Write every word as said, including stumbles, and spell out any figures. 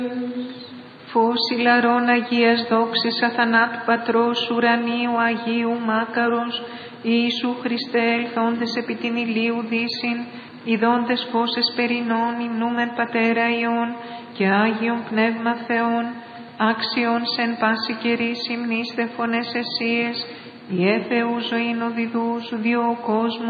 Φως ηλαρών Αγίας δόξης αθανάτου Πατρός ουρανίου Αγίου Μάκαρος, Ιησού Χριστέ ελθόντες επί την ηλίου δύσιν, ειδώντες φως εσπερινών, υμνούμεν Πατέρα Υιών και Άγιον Πνεύμα Θεόν, άξιον σεν πάση καιρής υμνείς δε φωνές εσίες, ιε Θεού ζωήν οδηδούς, διό ο κόσμος